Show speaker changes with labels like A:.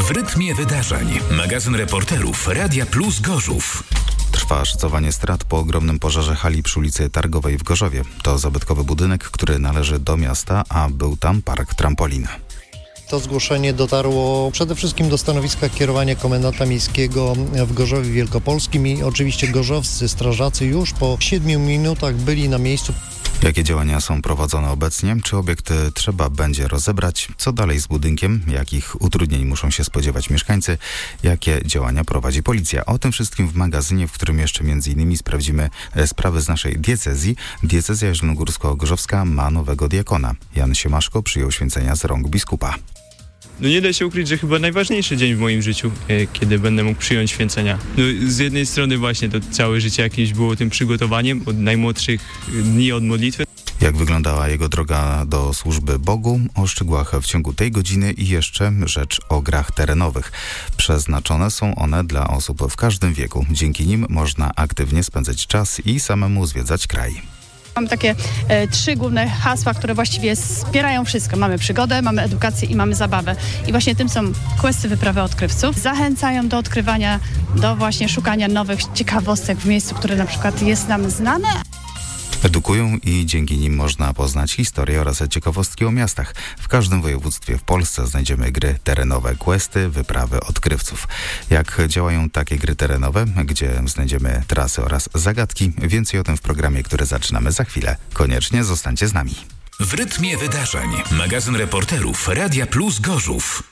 A: W rytmie wydarzeń. Magazyn reporterów Radia Plus Gorzów.
B: Trwa szacowanie strat po ogromnym pożarze hali przy ulicy Targowej w Gorzowie. To zabytkowy budynek, który należy do miasta, a był tam park trampolin.
C: To zgłoszenie dotarło przede wszystkim do stanowiska kierowania komendanta miejskiego w Gorzowie Wielkopolskim i oczywiście gorzowscy strażacy już po 7 minutach byli na miejscu.
B: Jakie działania są prowadzone obecnie? Czy obiekt trzeba będzie rozebrać? Co dalej z budynkiem? Jakich utrudnień muszą się spodziewać mieszkańcy? Jakie działania prowadzi policja? O tym wszystkim w magazynie, w którym jeszcze m.in. sprawdzimy sprawy z naszej diecezji. Diecezja zielonogórsko-gorzowska ma nowego diakona. Jan Siemaszko przyjął święcenia z rąk biskupa.
D: No nie da się ukryć, że chyba najważniejszy dzień w moim życiu, kiedy będę mógł przyjąć święcenia. No, z jednej strony właśnie to całe życie jakieś było tym przygotowaniem, od najmłodszych dni od modlitwy.
B: Jak wyglądała jego droga do służby Bogu? O szczegółach w ciągu tej godziny i jeszcze rzecz o grach terenowych. Przeznaczone są one dla osób w każdym wieku. Dzięki nim można aktywnie spędzać czas i samemu zwiedzać kraj.
E: Mamy takie 3 główne hasła, które właściwie wspierają wszystko. Mamy przygodę, mamy edukację i mamy zabawę. I właśnie tym są questy wyprawy odkrywców. Zachęcają do odkrywania, do właśnie szukania nowych ciekawostek w miejscu, które na przykład jest nam znane.
B: Edukują i dzięki nim można poznać historię oraz ciekawostki o miastach. W każdym województwie w Polsce znajdziemy gry terenowe, questy, wyprawy odkrywców. Jak działają takie gry terenowe, gdzie znajdziemy trasy oraz zagadki? Więcej o tym w programie, który zaczynamy za chwilę. Koniecznie zostańcie z nami.
A: W rytmie wydarzeń. Magazyn reporterów Radia Plus Gorzów.